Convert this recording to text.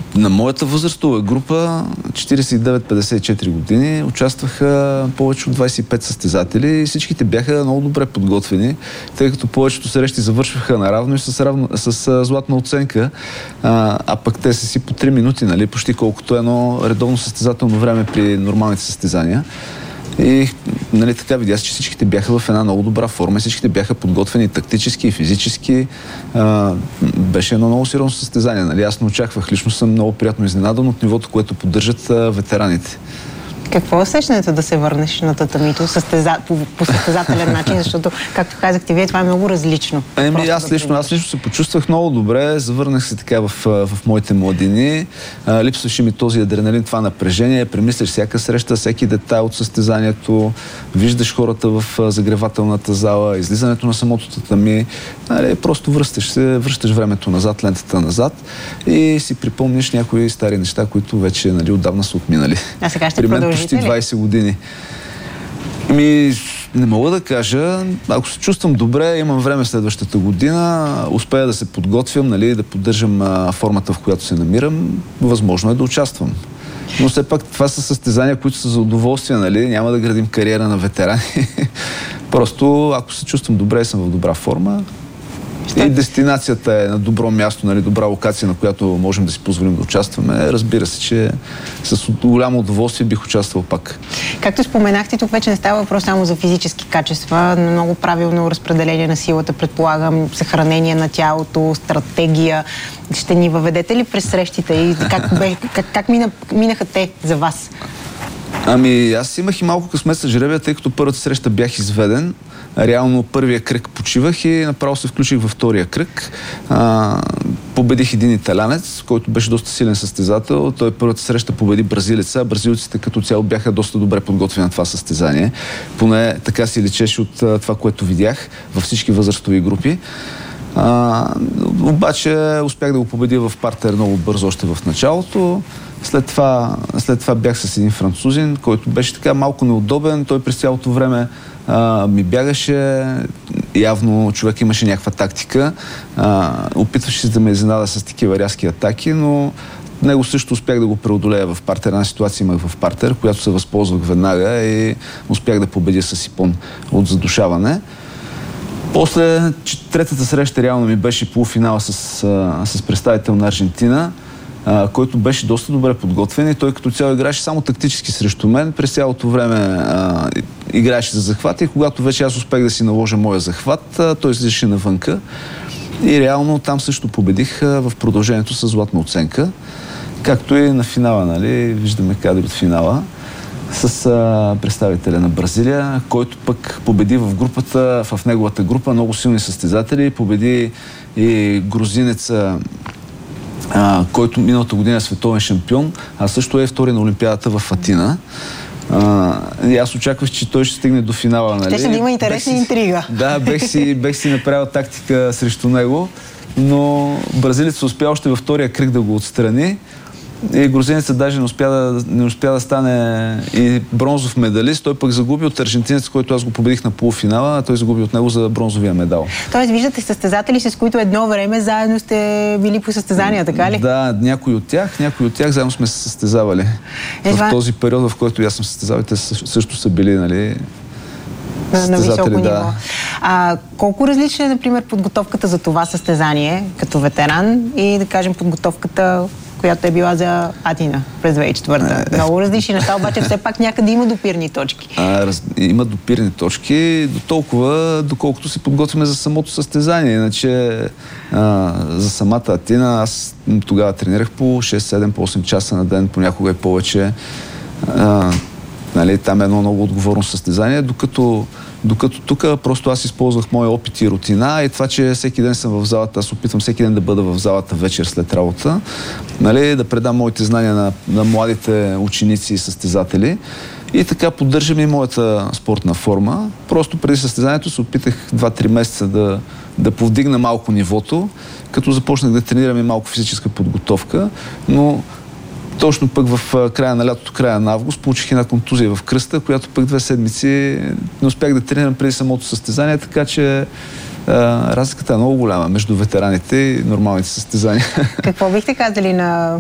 На моята възрастова група, 49-54 години, участваха повече от 25 състезатели и всичките бяха много добре подготвени, тъй като повечето срещи завършваха наравно и с златна оценка, а пък те са си по 3 минути, нали, почти колкото едно редовно състезателно време при нормалните състезания. И нали, така видя се, че всичките бяха в една много добра форма, всичките бяха подготвени тактически и физически. Беше едно много сериозно състезание. Нали. Аз не очаквах. Лично съм много приятно изненадан от нивото, което поддържат ветераните. Какво е усещането да се върнеш на татамито по състезателен начин, защото, както казахте вие, това е много различно. Аз лично се почувствах много добре, завърнах се така в моите младини, липсваше ми този адреналин, това напрежение, премисляш всяка среща, всеки детайл от състезанието, виждаш хората в загревателната зала, излизането на самото татами, просто връщаш времето назад, лентата назад и си припомниш някои стари неща, които вече отдавна са отминали. А сега ще продължите почти 20 години. Не мога да кажа. Ако се чувствам добре, имам време следващата година, успея да се подготвям, нали, да поддържам формата, в която се намирам, възможно е да участвам. Но все пак това са състезания, които са за удоволствие, нали? Няма да градим кариера на ветерани. Просто, ако се чувствам добре, съм в добра форма. И дестинацията е на добро място, нали, добра локация, на която можем да си позволим да участваме. Разбира се, че с голямо удоволствие бих участвал пак. Както споменахте, тук вече не става въпрос само за физически качества, но много правилно разпределение на силата, предполагам, съхранение на тялото, стратегия. Ще ни въведете ли през срещите и как минаха те за вас? Аз имах и малко късмет с жребия, тъй като първата среща бях изведен. Реално първия кръг почивах и направо се включих във втория кръг. Победих един италянец, който беше доста силен състезател. Той първата среща победи бразилеца. Бразилците като цяло бяха доста добре подготвени на това състезание. Поне така си личеше от това, което видях във всички възрастови групи. Обаче успях да го победя в партер много бързо още в началото. След това бях с един французин, който беше така малко неудобен. Той през цялото време ми бягаше. Явно човек имаше някаква тактика. Опитваше се да ме изненада с такива рязки атаки, но него също успях да го преодолея в партер. Една ситуация имах в партер, която се възползвах веднага и успях да победя с ипон от задушаване. После третата среща реално ми беше полуфинала с представител на Аржентина, който беше доста добре подготвен и той като цяло играеше само тактически срещу мен. През цялото време играеше за захват и когато вече аз успех да си наложа моя захват, той излизаше навънка. И реално там също победих в продължението с златна оценка. Както и на финала, нали? Виждаме кадри от финала с представителя на Бразилия, който пък победи в неговата група много силни състезатели. Победи и грузинеца, който миналата година е световен шампион, а също е втори на Олимпиадата в Атина. И аз очаквах, че той ще стигне до финала. Нали? Ще да има интересна интрига. Да, бех си направил тактика срещу него, но бразилецът успя още във втория кръг да го отстрани. И грузинецът даже не успя да стане и бронзов медалист. Той пък загуби от аржентинец, който аз го победих на полуфинала, а той загуби от него за бронзовия медал. Тоест виждате състезатели, с които едно време заедно сте били по състезания, така ли? Да, някои от тях заедно сме се състезавали. В този период, в който аз съм състезавал, те също са били, нали, на високо ниво. Колко различна е, например, подготовката за това състезание като ветеран и, да кажем, подготовката, която е била за Атина през 2004-та. Много различни неща, обаче все пак някъде има допирни точки. Има допирни точки до толкова, доколкото се подготвяме за самото състезание. Иначе за самата Атина аз тогава тренирах по 6, 7, по 8 часа на ден, понякога и повече. Нали, там е едно много отговорно състезание, докато тук просто аз използвах моя опит и рутина и това, че всеки ден съм в залата, аз опитвам всеки ден да бъда в залата вечер след работа, нали, да предам моите знания на младите ученици и състезатели и така поддържам и моята спортна форма. Просто преди състезанието се опитах 2-3 месеца да повдигна малко нивото, като започнах да тренирам и малко физическа подготовка, но точно пък в края на лятото, края на август, получих една контузия в кръста, която пък 2 седмици не успях да тренирам преди самото състезание, така че разликата е много голяма между ветераните и нормалните състезания. Какво бихте казали на